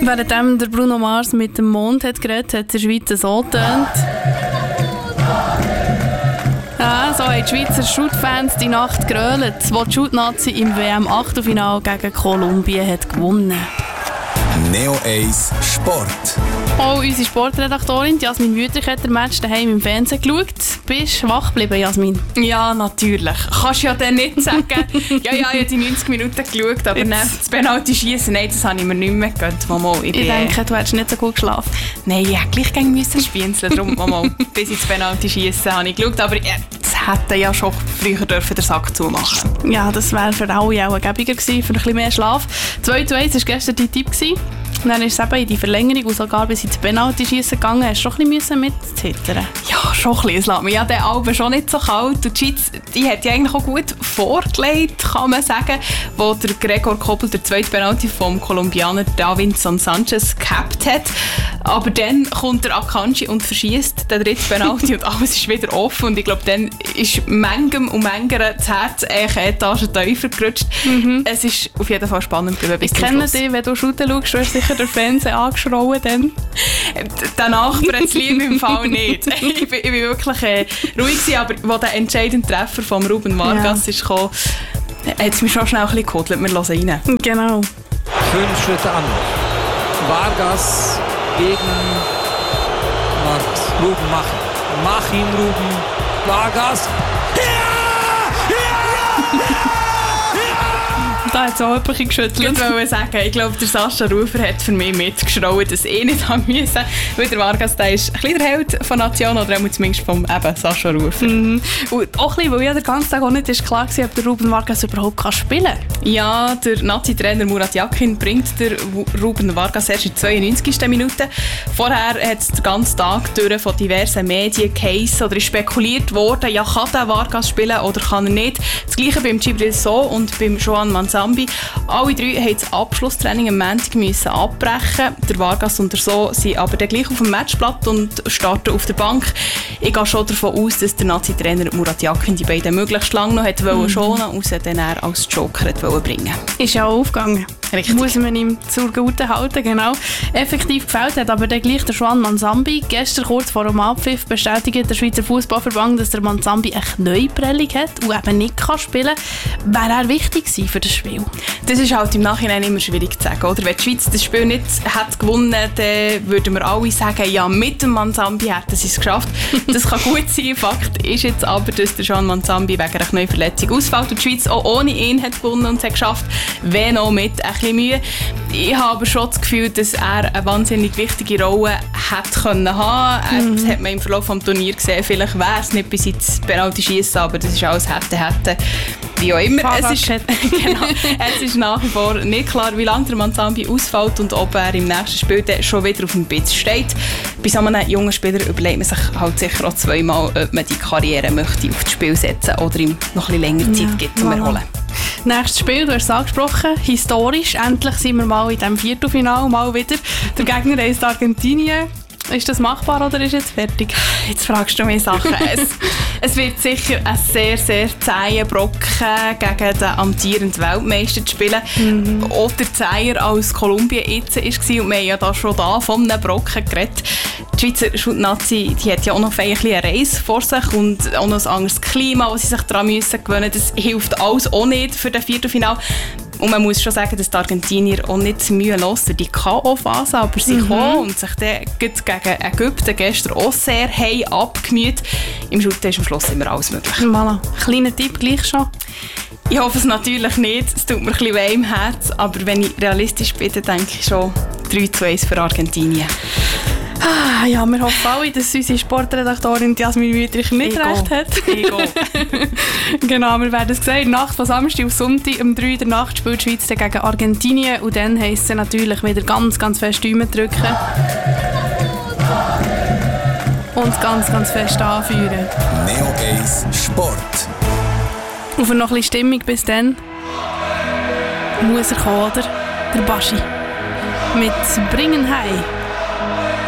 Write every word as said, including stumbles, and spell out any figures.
Währenddem der Bruno Mars mit dem Mond hat geredet, hat der Schweizer so getönt. Ja, so haben die Schweizer Shoot-Fans die Nacht gerölt, wo die Shoot-Nazi im W M-Achtelfinale gegen Kolumbien hat gewonnen. Neo eins Sport. Auch unsere Sportredaktorin Jasmin Wüthrich hat den Match daheim im Fernsehen geschaut. Bist du wach geblieben, Jasmin? Ja, natürlich. Kannst du ja dann nicht sagen, ja, ja, ich habe die neunzig Minuten geschaut, aber nein, das Penalty-Schießen, nein, das habe ich mir nicht mehr gegönnt. Mama, ich, ich denke, du hättest nicht so gut geschlafen. Nein, ich hätte gleich gegen müssen spienzeln, darum, Mama, bis ins Penalty-Schießen habe ich geschaut, aber ja, das hätte ja schon früher dürfen den Sack zumachen. Ja, das wäre für alle auch gäbiger gewesen, für ein bisschen mehr Schlaf. zwei zu eins war gestern dein Tipp gewesen. Dann ist es eben in die Verlängerung und sogar bis ins Penalty-Schiessen gegangen. Hast du schon ein bisschen mitzittern? Ja, schon ein bisschen. Es lässt mich ja den Alben schon nicht so kalt. Und die Schweiz, die hat ja eigentlich auch gut vorgelegt, kann man sagen, wo der Gregor Kobel der zweite Penalty vom Kolumbianer Davinson Sanchez gehabt hat. Aber dann kommt der Akanji und verschießt den dritten Penalty und alles ist wieder offen. Und ich glaube, dann ist manchem und manchem das Herz eine Etage tiefer gerutscht. Mhm. Es ist auf jeden Fall spannend gewesen. Ich kenne dich, wenn du Shooten schaust, du hast sicher den Fernseher angeschrauen. Dann. Der Nachbar hat es lieb im Fall nicht. Ich bin, ich bin wirklich äh, ruhig gewesen, aber als der entscheidende Treffer von Ruben Vargas ja. ist gekommen, hat es mich schon schnell ein bisschen gehodelt. Wir hören rein. Genau. Fünf Schritte an. Vargas gegen Marc. Ruben machen. Mach ihn, Ruben. Vargas. Ja! Ja! Ja! Da hat es auch jemand geschüttelt. Ich wollte sagen, ich glaube, der Sascha Rufer hat für mich mitgeschrauen, dass ich nicht haben müssen. Weil der Vargas, der ist ein bisschen der Held von Nation, oder zumindest vom eben Sascha Rufer. Mhm. Und auch ein bisschen, weil ja den ganzen Tag auch nicht ist klar war, ob der Ruben Vargas überhaupt kann spielen kann. Ja, der Nazi-Trainer Murat Yakin bringt der Ruben Vargas erst in der zweiundneunzigsten Minute. Vorher hat es den ganzen Tag durch von diversen Medien geheissen oder ist spekuliert worden, ja, kann der Vargas spielen oder kann er nicht. Das Gleiche beim Djibril Sow und beim Joan Manzambi. Alle drei mussten das Abschlusstraining am Montag müssen abbrechen. Der Vargas und der Sow sind aber dann gleich auf dem Matchblatt und starten auf der Bank. Ich gehe schon davon aus, dass der Nazi-Trainer Murat Yakin die beiden möglichst lange noch wollte mhm. schonen und sie dann als Joker wollte bringen. Ist ja auch aufgegangen. Richtig. Muss man ihm zur Gute halten, genau. Effektiv gefällt hat aber dann gleich der Joan Manzambi. Gestern kurz vor dem Abpfiff bestätigt der Schweizer Fußballverband, dass der Manzambi eine Knieprellung hat und eben nicht kann spielen kann. Wäre er wichtig gewesen für das Spiel? Das ist halt im Nachhinein immer schwierig zu sagen. Oder? Wenn die Schweiz das Spiel nicht hat gewonnen hätte, dann würden wir alle sagen, ja, mit dem Manzambi hätten sie es geschafft. Das kann gut sein. Fakt ist jetzt aber, dass der Joan Manzambi wegen einer Knieverletzung ausfällt und die Schweiz auch ohne ihn hat gewonnen und es hat geschafft, wenn auch mit ein bisschen Mühe. Ich habe aber schon das Gefühl, dass er eine wahnsinnig wichtige Rolle hätte können haben. Mhm. Das hat man im Verlauf des Turniers gesehen. Vielleicht wäre es nicht bis ins Penalty-Schiessen, aber das ist alles hätte, hätte. Wie auch immer. Es ist, genau, es ist nach wie vor nicht klar, wie lange der Manzambi ausfällt und ob er im nächsten Spiel dann schon wieder auf dem Bitz steht. Bei so einem jungen Spieler überlegt man sich halt sicher auch zweimal, ob man die Karriere möchte auf das Spiel setzen oder ihm noch ein bisschen länger Zeit ja, gibt zum voilà. Erholen. Nächstes Spiel, du hast es angesprochen, historisch. Endlich sind wir mal in diesem Viertelfinale, mal wieder. Der Gegner ist Argentinien. Ist das machbar oder ist jetzt fertig? Jetzt fragst du mich Sachen. es, es wird sicher ein sehr, sehr zäher Brocken gegen den amtierenden Weltmeister zu spielen. Mhm. Oder zäher als Kolumbien jetzt war. Und wir haben ja da schon da von einem Brocken geredet. Die Schweizer Shoot-Nazi, die hat ja auch noch ein bisschen eine Reise vor sich und auch noch ein anderes Klima, das sie sich daran müssen gewöhnen müssen. Das hilft alles auch nicht für das Viertelfinale. Und man muss schon sagen, dass die Argentinier auch nicht mühelos durch die K O-Phase, aber sie mhm. kommen und sich dann gegen Ägypten gestern auch sehr hey abgemüht. Im Shooten ist am Schluss immer alles möglich. Voilà. Kleiner Tipp gleich schon. Ich hoffe es natürlich nicht. Es tut mir ein bisschen weh im Herz. Aber wenn ich realistisch bin, dann denke ich schon drei zu eins für Argentinien. Ah, ja, wir hoffen alle, dass unsere Sportredaktorin Jasmin Wüthrich nicht Ego. recht hat. Ego. Genau, wir werden es sehen. Nacht von Samstag auf Sonntag um drei Uhr der Nacht spielt die Schweiz gegen Argentinien. Und dann heisst es natürlich wieder ganz, ganz fest Däumen drücken. Und ganz, ganz fest anführen. Neo eins Sport. Und für noch ein bisschen Stimmung bis dann muss er kommen, oder? Der Baschi. Mit Bringen Hei.